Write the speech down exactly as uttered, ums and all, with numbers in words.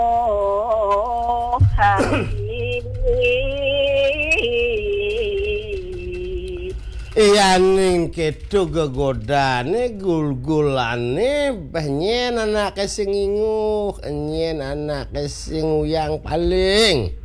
hati iyaning kedo gegodane gul-gulane penyen anake sing inguh, enyen anake sing uyang paling.